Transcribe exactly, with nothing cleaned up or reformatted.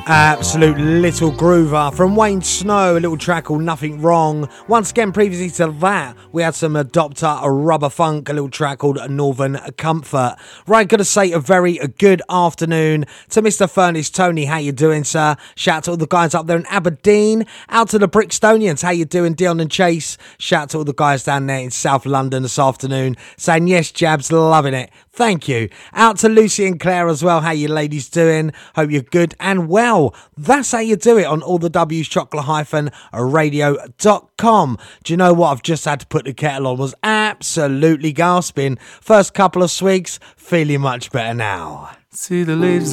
Absolute little groover from Wayne Snow, a little track called Nothing Wrong. Once again, previously to that, we had some Adopter, a Rubber Funk, a little track called Northern Comfort. Right, gotta say a very good afternoon to Mister Furnace Tony. How you doing, sir? Shout out to all the guys up there in Aberdeen. Out to the Brixtonians. How you doing, Dion and Chase? Shout out to all the guys down there in South London this afternoon saying, yes, Jabs, loving it. Thank you. Out to Lucy and Claire as well. How you ladies doing? Hope you're good and well. That's how you do it on all the W's chocolate radio dot com. Do you know what? I've just had to put the kettle on. Was absolutely gasping. First couple of swigs, feeling much better now. See the ladies